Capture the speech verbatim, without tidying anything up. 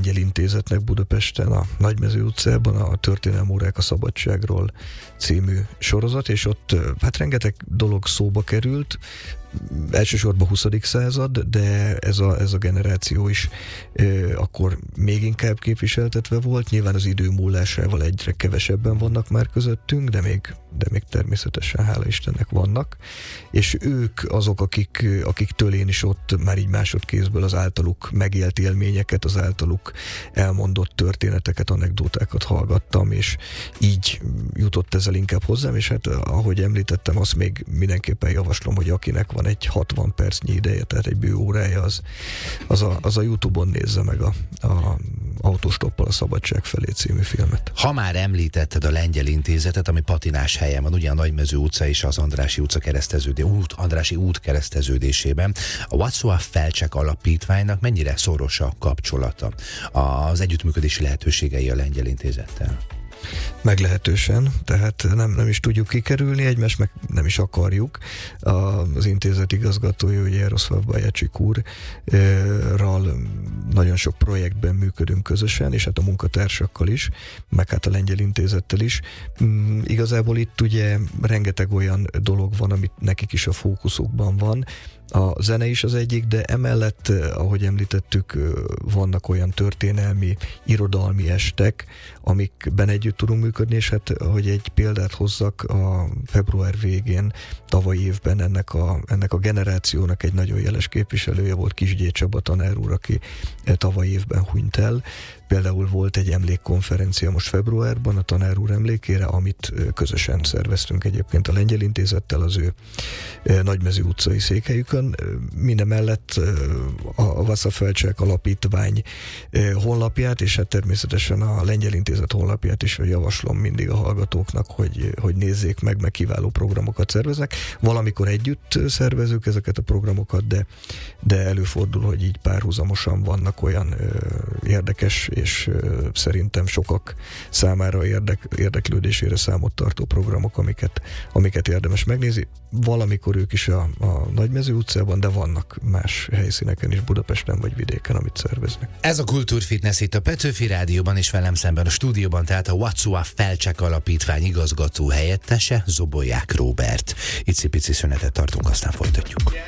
Lengyel Intézetnek Budapesten, a Nagymező utcában a Történelmi órák a szabadságról című sorozat, és ott hát rengeteg dolog szóba került, elsősorban huszadik század, de ez a, ez a generáció is e, akkor még inkább képviseltetve volt. Nyilván az idő múlásával egyre kevesebben vannak már közöttünk, de még, de még természetesen hála Istennek vannak. És ők azok, akik, akiktől én is ott már így másodkézből az általuk megélt élményeket, az általuk elmondott történeteket, anekdótákat hallgattam, és így jutott ezzel inkább hozzám, és hát ahogy említettem, azt még mindenképpen javaslom, hogy akinek van egy hatvan percnyi ideje, tehát egy bő órája, az, az, a, az a YouTube-on nézze meg a, a Autostoppal a szabadság felé című filmet. Ha már említetted a Lengyel Intézetet, ami patinás helyen van, ugye a Nagymező utca és az Andrássy utca kereszteződé, út, Andrássy út kereszteződésében, a Wacław Felczak alapítványnak mennyire szoros a kapcsolata, az együttműködési lehetőségei a Lengyel Intézettel? Meglehetősen, tehát nem, nem is tudjuk kikerülni egymást, meg nem is akarjuk. Az intézet igazgatója, ugye Jaroszláv Bajacsik úrral nagyon sok projektben működünk közösen, és hát a munkatársakkal is, meg hát a Lengyel Intézettel is. Igazából itt ugye rengeteg olyan dolog van, amit nekik is a fókuszukban van. A zene is az egyik, de emellett, ahogy említettük, vannak olyan történelmi, irodalmi estek, amikben együtt tudunk működni, és hát, hogy egy példát hozzak, a február végén, tavalyi évben ennek a, ennek a generációnak egy nagyon jeles képviselője volt Kisgyér Csaba tanár úr, aki tavalyi évben hunyt el. Például volt egy emlékkonferencia most februárban a tanár úr emlékére, amit közösen szerveztünk egyébként a Lengyel Intézettel az ő Nagymező utcai székhelyükön. Mindemellett a Wacław Felczak alapítvány honlapját, és hát természetesen a Lengyel Intézet honlapját is javaslom mindig a hallgatóknak, hogy, hogy nézzék meg, meg kiváló programokat szerveznek. Valamikor együtt szervezünk ezeket a programokat, de, de előfordul, hogy így párhuzamosan vannak olyan érdekes és uh, szerintem sokak számára érdek, érdeklődésére számot tartó programok, amiket, amiket érdemes megnézni. Valamikor ők is a, a Nagymező utcában, de vannak más helyszíneken is, Budapesten vagy vidéken, amit szerveznek. Ez a Kultúrfitness itt a Petőfi Rádióban, és velem szemben a stúdióban, tehát a Wacław Felczak alapítvány igazgató helyettese, Zobolyák Róbert. Icipici szünetet tartunk, aztán folytatjuk.